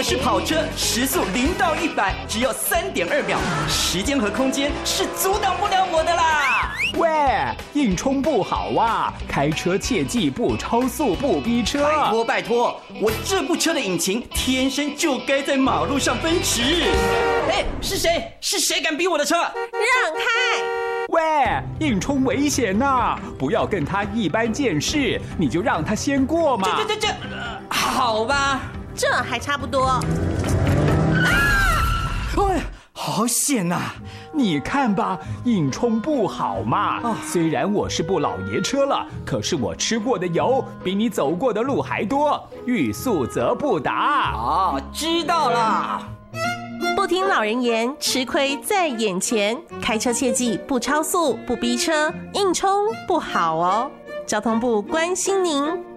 是跑车，时速0到100只要3.2秒，时间和空间是阻挡不了我的啦！ 喂，硬冲不好啊，开车切记不超速不逼车。 拜托，我这部车的引擎天生就该在马路上奔驰。哎，是谁敢逼我的车？ 让开！ 喂，硬冲危险呐，不要跟他一般见识，你就让他先过嘛。 这，好吧， 这还差不多。 哎，好险呐！ 你看吧，硬冲不好嘛。虽然我是部老爷车了，可是我吃过的油比你走过的路还多，欲速则不达。 哦，知道了。 不听老人言，吃亏在眼前。开车切记不超速、不逼车，硬冲不好哦。交通部关心您。